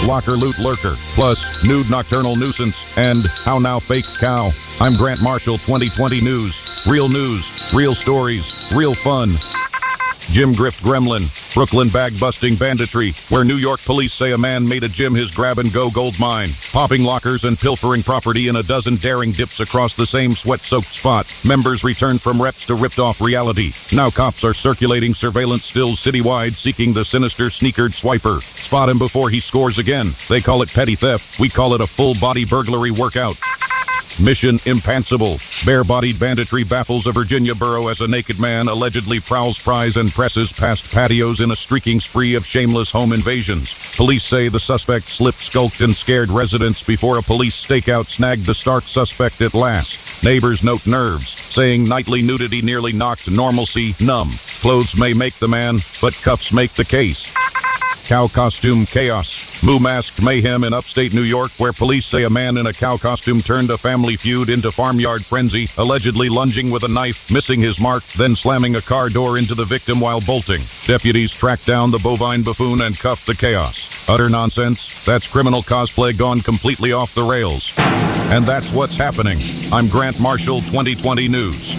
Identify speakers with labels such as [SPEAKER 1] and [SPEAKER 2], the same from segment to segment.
[SPEAKER 1] locker loot lurker, plus nude nocturnal nuisance, and how now fake cow. I'm Grant Marshall, 2020 News. Real news, real stories, real fun. Jim Grift Gremlin, Brooklyn bag-busting banditry, where New York police say a man made a gym his grab-and-go gold mine, popping lockers and pilfering property in a dozen daring dips across the same sweat-soaked spot. Members return from reps to ripped-off reality. Now cops are circulating surveillance stills citywide seeking the sinister sneakered swiper. Spot him before he scores again. They call it petty theft. We call it a full-body burglary workout. Mission Impansible. Bare-bodied banditry baffles a Virginia borough as a naked man allegedly prowls prize and presses past patios in a streaking spree of shameless home invasions. Police say the suspect slipped, skulked, and scared residents before a police stakeout snagged the stark suspect at last. Neighbors note nerves, saying nightly nudity nearly knocked normalcy numb. Clothes may make the man, but cuffs make the case. Cow costume chaos. Moo mask mayhem in upstate New York, where police say a man in a cow costume turned a family feud into farmyard frenzy, allegedly lunging with a knife, missing his mark, then slamming a car door into the victim while bolting. Deputies tracked down the bovine buffoon and cuffed the chaos. Utter nonsense. That's criminal cosplay gone completely off the rails. And that's what's happening. I'm Grant Marshall, 2020 News.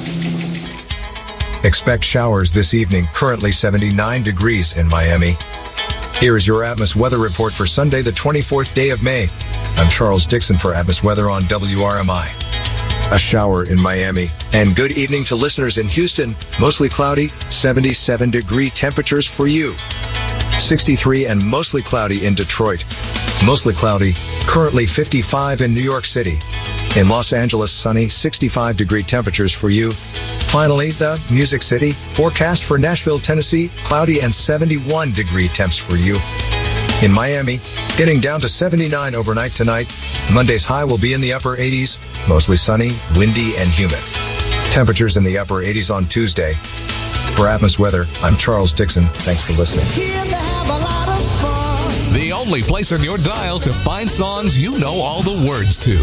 [SPEAKER 2] Expect showers this evening, currently 79 degrees in Miami. Here is your Atmos weather report for Sunday, the 24th day of May. I'm Charles Dixon for Atmos Weather on WRMI. A shower in Miami. And good evening to listeners in Houston. Mostly cloudy, 77-degree temperatures for you. 63 and mostly cloudy in Detroit. Mostly cloudy, currently 55 in New York City. In Los Angeles, sunny, 65-degree temperatures for you. Finally, the Music City, forecast for Nashville, Tennessee, cloudy and 71-degree temps for you. In Miami, getting down to 79 overnight tonight. Monday's high will be in the upper 80s, mostly sunny, windy, and humid. Temperatures in the upper 80s on Tuesday. For Atmos Weather, I'm Charles Dixon. Thanks for listening.
[SPEAKER 3] The only place on your dial to find songs you know all the words to.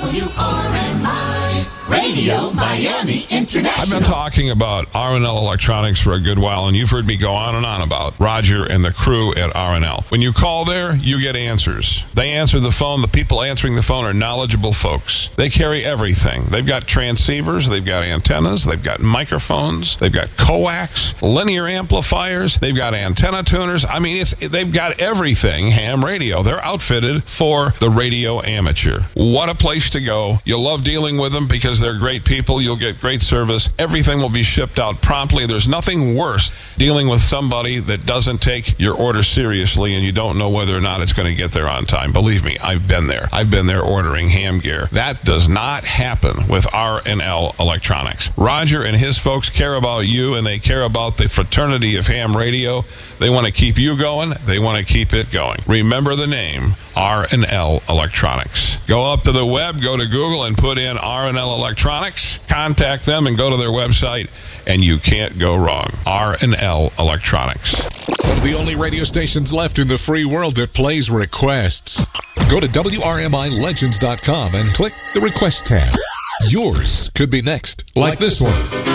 [SPEAKER 3] WRMI Radio Miami International.
[SPEAKER 4] I've been talking about R&L Electronics for a good while, and you've heard me go on and on about Roger and the crew at R&L. When you call there, you get answers. They answer the phone. The people answering the phone are knowledgeable folks. They carry everything. They've got transceivers. They've got antennas. They've got microphones. They've got coax, linear amplifiers. They've got antenna tuners. I mean, they've got everything. Ham radio. They're outfitted for the radio amateur. What a place to go. You'll love dealing with them because they're great people. You'll get great service. Everything will be shipped out promptly. There's nothing worse dealing with somebody that doesn't take your order seriously and you don't know whether or not it's going to get there on time. Believe me, I've been there. I've been there ordering ham gear. That does not happen with R&L Electronics. Roger and his folks care about you, and they care about the fraternity of ham radio. They want to keep you going. They want to keep it going. Remember the name, R&L Electronics. Go up to the web, go to Google, and put in R&L Electronics. Contact them and go to their website, and you can't go wrong. R&L Electronics.
[SPEAKER 3] One of the only radio stations left in the free world that plays requests. Go to WRMILegends.com and click the Request tab. Yours could be next, like this one.